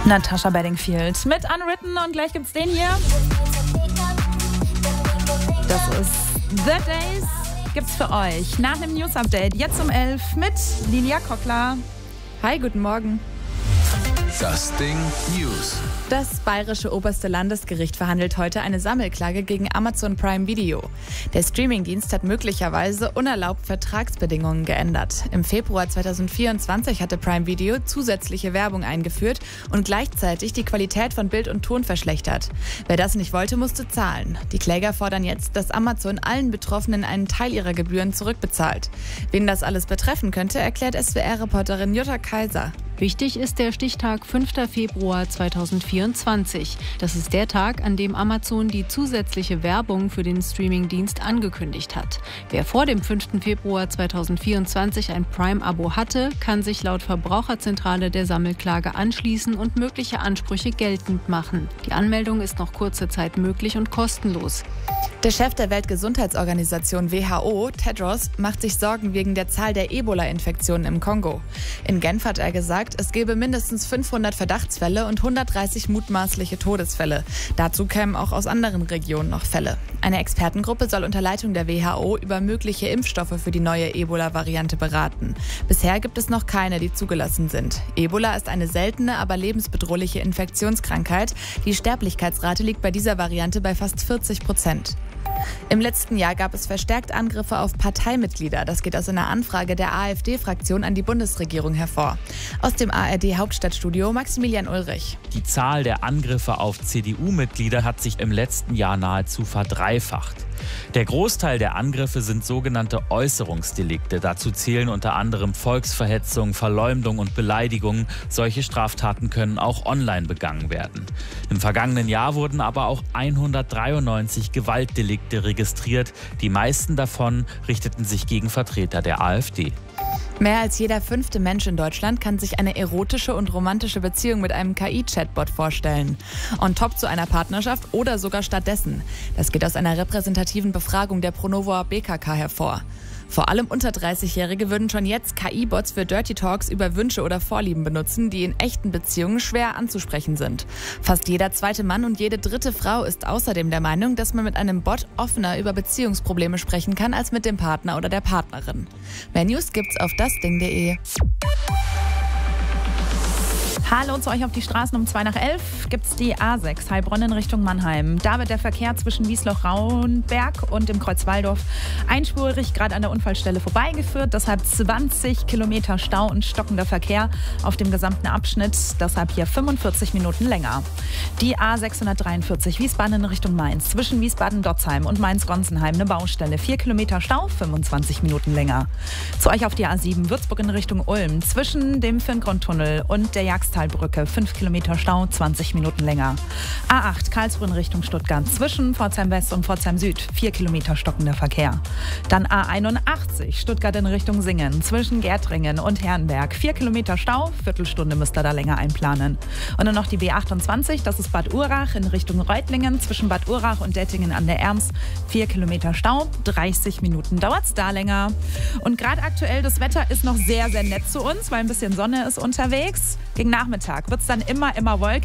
Natasha Bedingfield mit Unwritten und gleich gibt's den hier. Das ist The Days, gibt's für euch nach dem News-Update jetzt um 11 mit Lilia Kockler. Hi, guten Morgen. Das Ding News. Das Bayerische Oberste Landesgericht verhandelt heute eine Sammelklage gegen Amazon Prime Video. Der Streamingdienst hat möglicherweise unerlaubt Vertragsbedingungen geändert. Im Februar 2024 hatte Prime Video zusätzliche Werbung eingeführt und gleichzeitig die Qualität von Bild und Ton verschlechtert. Wer das nicht wollte, musste zahlen. Die Kläger fordern jetzt, dass Amazon allen Betroffenen einen Teil ihrer Gebühren zurückbezahlt. Wen das alles betreffen könnte, erklärt SWR-Reporterin Jutta Kaiser. Wichtig ist der Stichtag 5. Februar 2024. Das ist der Tag, an dem Amazon die zusätzliche Werbung für den Streamingdienst angekündigt hat. Wer vor dem 5. Februar 2024 ein Prime-Abo hatte, kann sich laut Verbraucherzentrale der Sammelklage anschließen und mögliche Ansprüche geltend machen. Die Anmeldung ist noch kurze Zeit möglich und kostenlos. Der Chef der Weltgesundheitsorganisation WHO, Tedros, macht sich Sorgen wegen der Zahl der Ebola-Infektionen im Kongo. In Genf hat er gesagt, es gebe mindestens 500 Verdachtsfälle und 130 mutmaßliche Todesfälle. Dazu kämen auch aus anderen Regionen noch Fälle. Eine Expertengruppe soll unter Leitung der WHO über mögliche Impfstoffe für die neue Ebola-Variante beraten. Bisher gibt es noch keine, die zugelassen sind. Ebola ist eine seltene, aber lebensbedrohliche Infektionskrankheit. Die Sterblichkeitsrate liegt bei dieser Variante bei fast 40%. Im letzten Jahr gab es verstärkt Angriffe auf Parteimitglieder. Das geht aus einer Anfrage der AfD-Fraktion an die Bundesregierung hervor. Aus dem ARD-Hauptstadtstudio Maximilian Ulrich. Die Zahl der Angriffe auf CDU-Mitglieder hat sich im letzten Jahr nahezu verdreifacht. Der Großteil der Angriffe sind sogenannte Äußerungsdelikte. Dazu zählen unter anderem Volksverhetzung, Verleumdung und Beleidigung. Solche Straftaten können auch online begangen werden. Im vergangenen Jahr wurden aber auch 193 Gewaltdelikte registriert. Die meisten davon richteten sich gegen Vertreter der AfD. Mehr als jeder 5. Mensch in Deutschland kann sich eine erotische und romantische Beziehung mit einem KI-Chatbot vorstellen. On top zu einer Partnerschaft oder sogar stattdessen. Das geht aus einer repräsentativen Befragung der Pronovo BKK hervor. Vor allem unter 30-Jährige würden schon jetzt KI-Bots für Dirty Talks über Wünsche oder Vorlieben benutzen, die in echten Beziehungen schwer anzusprechen sind. Fast jeder zweite Mann und jede dritte Frau ist außerdem der Meinung, dass man mit einem Bot offener über Beziehungsprobleme sprechen kann als mit dem Partner oder der Partnerin. Mehr News gibt's auf dasding.de. Hallo zu euch auf die Straßen um 11:02 gibt's die A6 Heilbronn in Richtung Mannheim. Da wird der Verkehr zwischen Wiesloch-Rauenberg und dem Kreuz Walldorf einspurig gerade an der Unfallstelle vorbeigeführt. Deshalb 20 Kilometer Stau und stockender Verkehr auf dem gesamten Abschnitt. Deshalb hier 45 Minuten länger. Die A643 Wiesbaden in Richtung Mainz. Zwischen Wiesbaden-Dotzheim und Mainz-Gonsenheim eine Baustelle. 4 Kilometer Stau, 25 Minuten länger. Zu euch auf die A7 Würzburg in Richtung Ulm. Zwischen dem Firngrundtunnel und der Jagstalbrücke 5 Kilometer Stau, 20 Minuten länger. A8 Karlsruhe in Richtung Stuttgart. Zwischen Pforzheim West und Pforzheim Süd 4 Kilometer stockender Verkehr. Dann A81 Stuttgart in Richtung Singen. Zwischen Gärtringen und Herrenberg 4 Kilometer Stau, Viertelstunde müsst ihr da länger einplanen. Und dann noch die B28, das ist Bad Urach in Richtung Reutlingen. Zwischen Bad Urach und Dettingen an der Erms 4 Kilometer Stau, 30 Minuten dauert es da länger. Und gerade aktuell, das Wetter ist noch sehr, sehr nett zu uns, weil ein bisschen Sonne ist unterwegs. Gegen Nachmittag wird es dann immer wolkig.